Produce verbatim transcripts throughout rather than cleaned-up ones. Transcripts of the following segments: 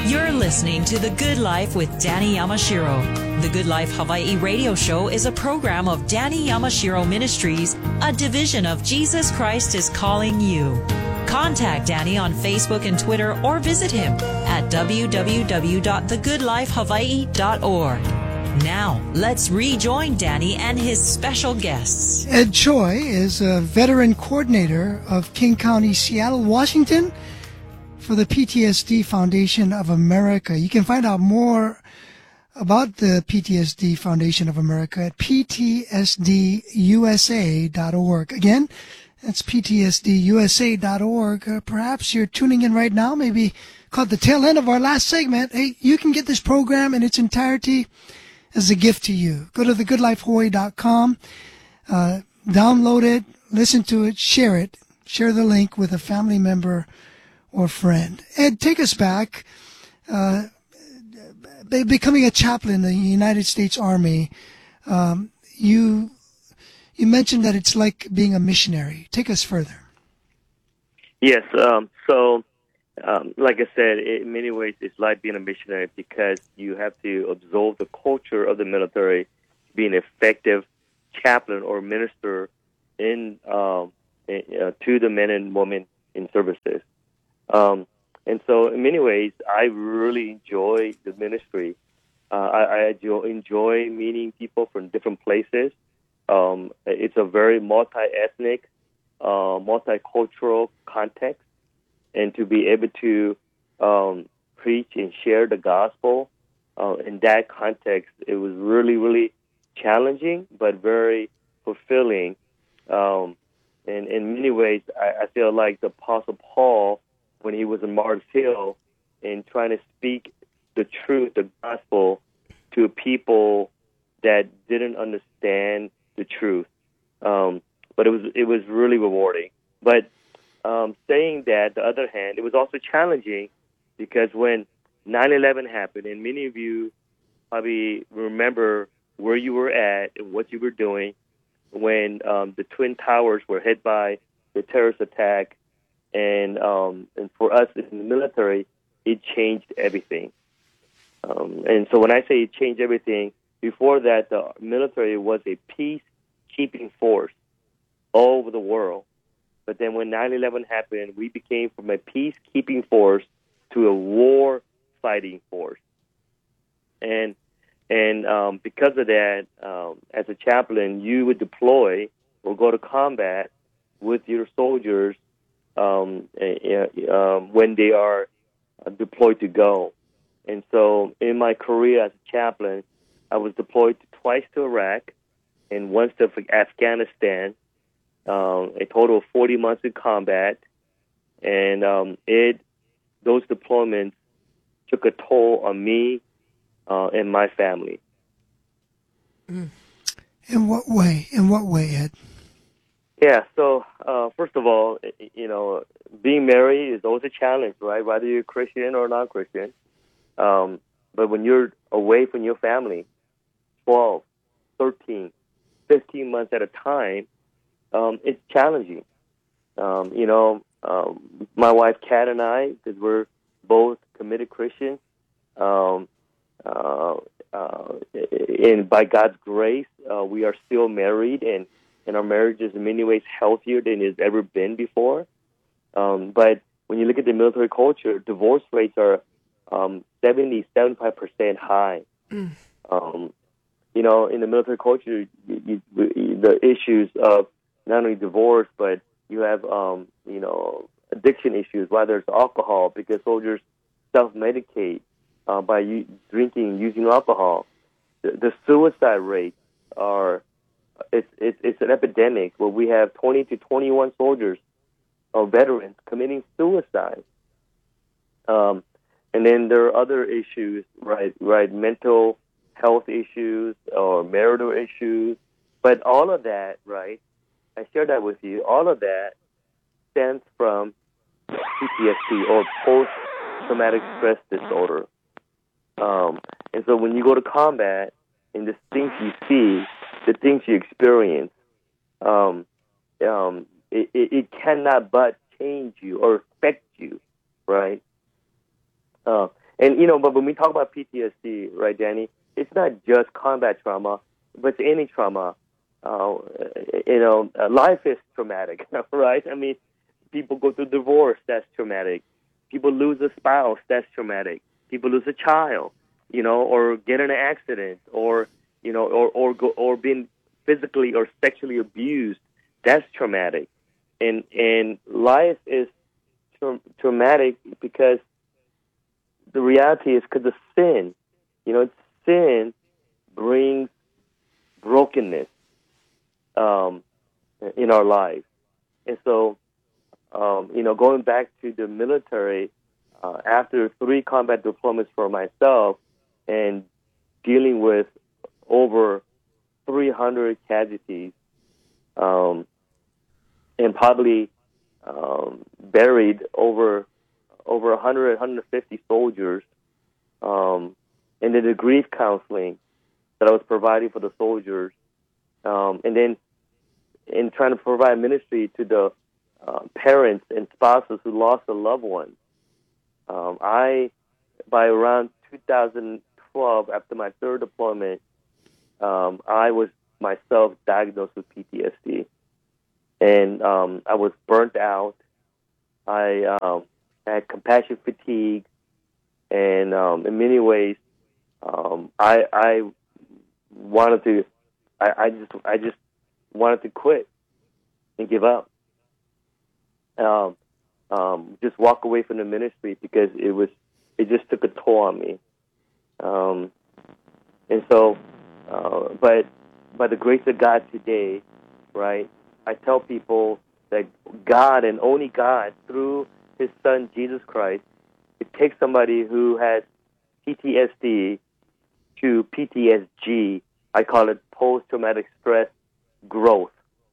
You're listening to The Good Life with Danny Yamashiro. The Good Life Hawaii radio show is a program of Danny Yamashiro Ministries, a division of Jesus Christ is Calling You. Contact Danny on Facebook and Twitter or visit him at w w w dot the good life hawaii dot org. Now, let's rejoin Danny and his special guests. Ed Choi is a veteran coordinator of King County, Seattle, Washington, for the P T S D Foundation of America. You can find out more about the P T S D Foundation of America at p t s d u s a dot org. Again, that's p t s d u s a dot org. Uh, perhaps you're tuning in right now, maybe caught the tail end of our last segment. Hey, you can get this program in its entirety as a gift to you. Go to the good life hawaii dot com, uh, download it, listen to it, share it, share the link with a family member or friend. Ed, take us back. Uh, becoming a chaplain in the United States Army, um, you you mentioned that it's like being a missionary. Take us further. Yes. Um, so, um, like I said, in many ways, it's like being a missionary because you have to absorb the culture of the military, be an effective chaplain or minister in, um, in uh, to the men and women in services. Um, and so in many ways, I really enjoy the ministry. Uh, I, I enjoy, enjoy meeting people from different places. Um, it's a very multi-ethnic, uh, multicultural context. And to be able to um, preach and share the gospel uh, in that context, it was really, really challenging, but very fulfilling. Um, and in many ways, I, I feel like the Apostle Paul, when he was in Mars Hill and trying to speak the truth, the gospel, to people that didn't understand the truth. Um, but it was it was really rewarding. But um, saying that, the other hand, it was also challenging because when nine eleven happened, and many of you probably remember where you were at and what you were doing when um, the Twin Towers were hit by the terrorist attack. And um, and for us in the military, it changed everything. Um, and so when I say it changed everything, before that, the military was a peacekeeping force all over the world. But then when nine eleven happened, we became from a peacekeeping force to a war-fighting force. And and um, because of that, um, as a chaplain, you would deploy or go to combat with your soldiers Um, uh, um, when they are uh, deployed to go. And so in my career as a chaplain, I was deployed twice to Iraq and once to Afghanistan, um, a total of forty months in combat. And um, it those deployments took a toll on me uh, and my family. In what way? In what way, Ed? Yeah, so uh, first of all, you know, being married is always a challenge, right? Whether you're Christian or non-Christian. Um, but when you're away from your family, twelve, thirteen, fifteen months at a time, um, it's challenging. Um, you know, um, my wife Kat and I, because we're both committed Christians, um, uh, uh, and by God's grace, uh, we are still married, and and our marriage is in many ways healthier than it's ever been before. Um, but when you look at the military culture, divorce rates are um, seventy, seventy-five percent high. Mm. Um, you know, in the military culture, you, you, the issues of not only divorce, but you have, um, you know, addiction issues, whether it's alcohol, because soldiers self-medicate uh, by u- drinking and using alcohol. The, the suicide rates are It's, it's it's an epidemic where we have twenty to twenty-one soldiers or veterans committing suicide. Um, and then there are other issues, right? Right, mental health issues or marital issues. But all of that, right? I share that with you. All of that stems from P T S D or post-traumatic stress disorder. Um, and so when you go to combat and the things you see, the things you experience, um, um, it, it, it cannot but change you or affect you, right? Uh, And, you know, but when we talk about P T S D, right, Danny, it's not just combat trauma, but it's any trauma. Uh, you know, uh, life is traumatic, right? I mean, people go through divorce, that's traumatic. People lose a spouse, that's traumatic. People lose a child, you know, or get in an accident, or, you know, or, or, go, or being physically or sexually abused, that's traumatic. And, and life is tra- traumatic because the reality is because of sin. You know, sin brings brokenness um, in our lives. And so, um, you know, going back to the military, uh, after three combat deployments for myself and dealing with over three hundred casualties, um, and probably um, buried over over one hundred, one hundred fifty soldiers, um, and then the grief counseling that I was providing for the soldiers, um, and then in trying to provide ministry to the uh, parents and spouses who lost a loved one. Um, I, by around two thousand twelve, after my third deployment, um, I was myself diagnosed with P T S D, and um, I was burnt out. I um, had compassion fatigue, and um, in many ways, um, I, I wanted to. I, I just, I just wanted to quit and give up. Um, um, just walk away from the ministry because it was, it just took a toll on me. Um, and so, uh, but by the grace of God today, right, I tell people that God and only God, through His Son, Jesus Christ, it takes somebody who has P T S D to P T S G. I call it post-traumatic stress growth.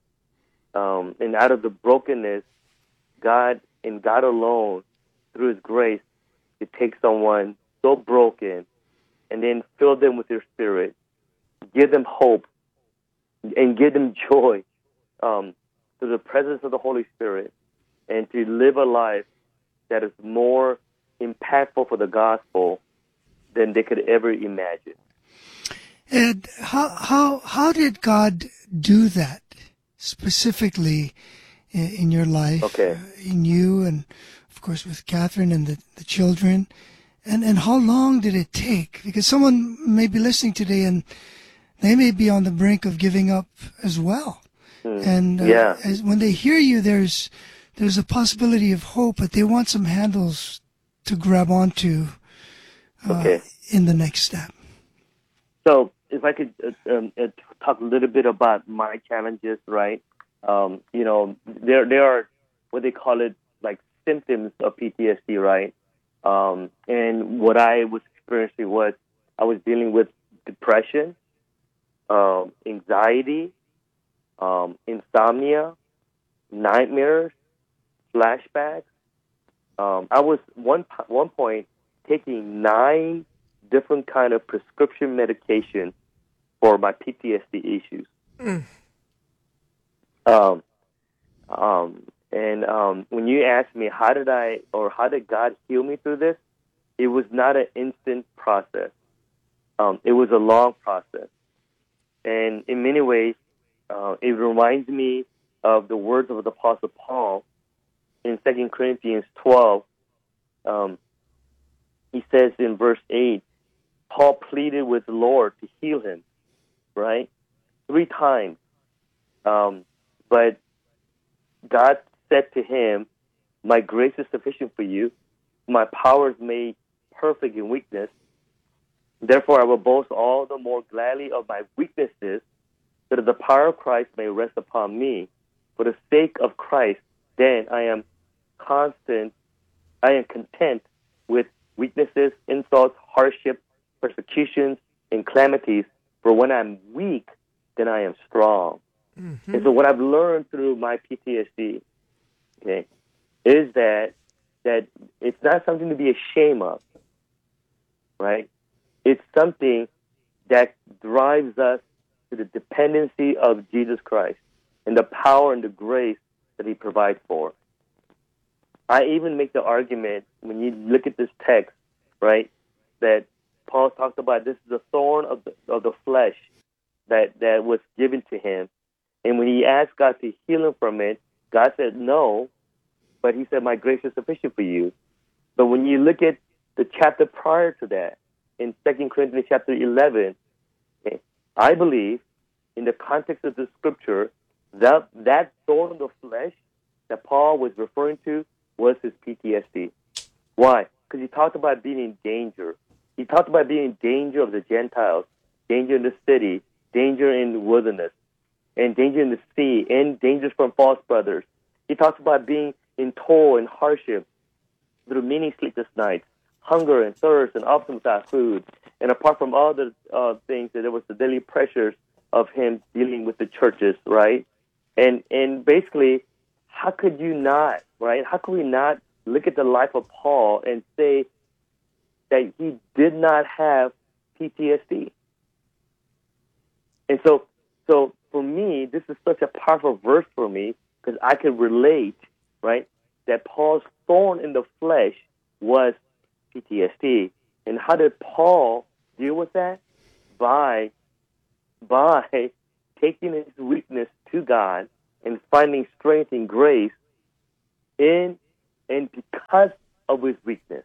Um, and out of the brokenness, God and God alone, through His grace, it takes someone so broken and then fill them with your Spirit, give them hope, and give them joy um, through the presence of the Holy Spirit, and to live a life that is more impactful for the gospel than they could ever imagine. And how how how did God do that specifically in, in your life? Okay. Uh, in you, and of course with Catherine and the, the children, and and how long did it take? Because someone may be listening today and they may be on the brink of giving up as well. Mm. And uh, yeah. as, when they hear you, there's there's a possibility of hope, but they want some handles to grab onto uh, okay. in the next step. So if I could uh, um, uh, talk a little bit about my challenges, right? Um, you know, there there are what they call it like symptoms of P T S D, right? Um, and what I was experiencing was I was dealing with depression, um, anxiety, um, insomnia, nightmares, flashbacks. Um, I was one one point taking nine different kind of prescription medication for my P T S D issues. Mm. Um, um, and um, when you ask me how did I or how did God heal me through this, it was not an instant process. Um, it was a long process, and in many ways, uh, it reminds me of the words of the Apostle Paul in Second Corinthians twelve. Um, he says in verse eight, Paul pleaded with the Lord to heal him, right? Three times. Um, but God said to him, my grace is sufficient for you. My power is made perfect in weakness. Therefore, I will boast all the more gladly of my weaknesses, so that the power of Christ may rest upon me. For the sake of Christ, then I am constant, I am content with weaknesses, insults, hardship, persecutions, and calamities. For when I'm weak, then I am strong. Mm-hmm. And so what I've learned through my P T S D, okay, is that that it's not something to be ashamed of, right? It's something that drives us to the dependency of Jesus Christ and the power and the grace that He provides for. I even make the argument, when you look at this text, right? That Paul talked about this is a thorn of the, of the flesh that, that was given to him. And when he asked God to heal him from it, God said no, but he said, my grace is sufficient for you. But when you look at the chapter prior to that, in Second Corinthians chapter eleven, okay, I believe, in the context of the scripture, that, that thorn of the flesh that Paul was referring to was his P T S D. Why? Because he talked about being in danger. He talked about being in danger of the Gentiles, danger in the city, danger in the wilderness, and danger in the sea, and dangers from false brothers. He talks about being in toil and hardship through many sleepless nights, hunger and thirst, and often without food. And apart from all the uh, things, that there was the daily pressures of him dealing with the churches, right? And and basically, how could you not, right? How could we not look at the life of Paul and say that he did not have P T S D? And so, so for me, this is such a powerful verse for me because I can relate, right, that Paul's thorn in the flesh was P T S D. And how did Paul deal with that? By, by taking his weakness to God and finding strength and grace in and because of his weakness.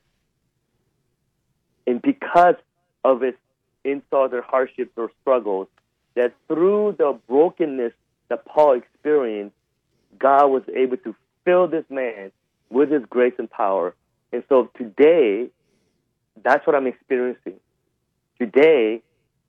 And because of his insults or hardships or struggles, that through the brokenness that Paul experienced, God was able to fill this man with his grace and power. And so today, that's what I'm experiencing. Today,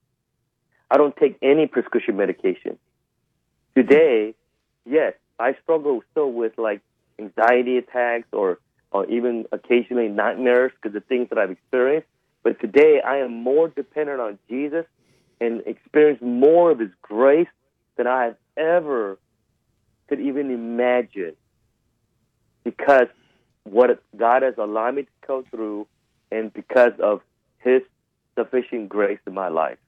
I don't take any prescription medication. Today, yes, I struggle still with like anxiety attacks or, or even occasionally nightmares because of things that I've experienced. But today, I am more dependent on Jesus and experience more of his grace than I have ever could even imagine, because what God has allowed me to go through and because of his sufficient grace in my life.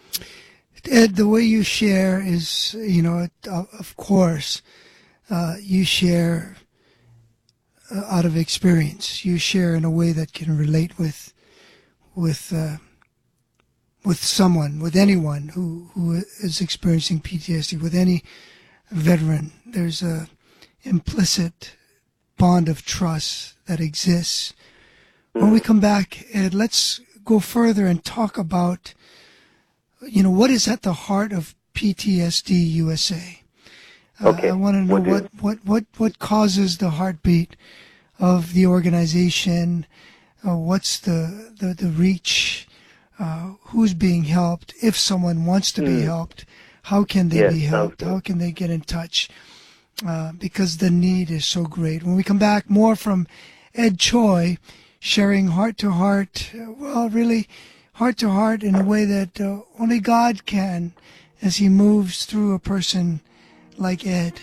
Ed, the way you share is, you know, of course, uh, you share uh, out of experience. You share in a way that can relate with, with, uh, with someone, with anyone who, who is experiencing P T S D, with any veteran. There's a implicit bond of trust that exists. When we come back, Ed, let's go further and talk about, you know, what is at the heart of P T S D U S A. Uh, okay. I want to know what, what, what, what causes the heartbeat of the organization, uh, what's the, the, the reach, uh, who's being helped, if someone wants to mm. be helped, how can they yes, be helped, how can they get in touch, uh, because the need is so great. When we come back, more from Ed Choi, sharing heart-to-heart, well, really heart-to-heart in a way that uh, only God can as he moves through a person like Ed.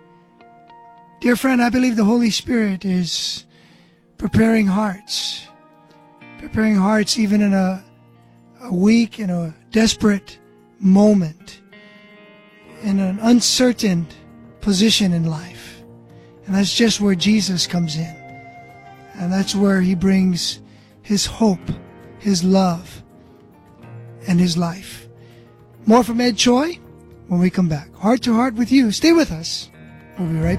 Dear friend, I believe the Holy Spirit is preparing hearts, preparing hearts even in a, a weak, in a desperate moment, in an uncertain position in life. And that's just where Jesus comes in. And that's where he brings his hope, his love, and his life. More from Ed Choi when we come back. Heart to heart with you. Stay with us. We'll be right back.